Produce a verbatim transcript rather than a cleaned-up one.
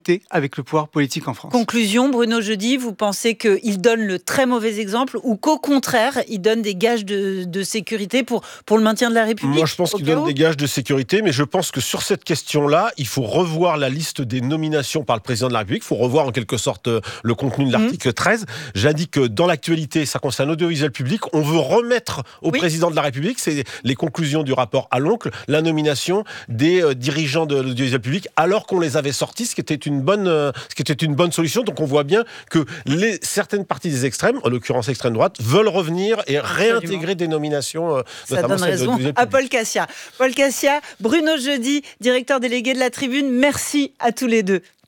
avec le pouvoir politique en France. Conclusion, Bruno Jeudi, vous pensez qu'il donne le très mauvais exemple ou qu'au contraire, il donne des gages de, de sécurité pour, pour le maintien de la République? Moi, je pense qu'il donne des gages de sécurité, mais je pense que sur cette question-là, il faut revoir la liste des nominations par le président de la République. Il faut revoir en quelque sorte le contenu de l'article mmh. treize. J'indique que dans l'actualité, ça concerne l'audiovisuel public. On veut remettre au oui. président de la République, c'est les conclusions du rapport à l'oncle, la nomination des euh, dirigeants de l'audiovisuel public, alors qu'on les avait sortis, ce qui était une Une bonne, ce qui était une bonne solution. Donc on voit bien que les, certaines parties des extrêmes, en l'occurrence extrême droite, veulent revenir et réintégrer Absolument. des nominations, euh, Ça notamment donne raison à Paul Cassia. Paul Cassia, Bruno Jeudi, directeur délégué de La Tribune, merci à tous les deux.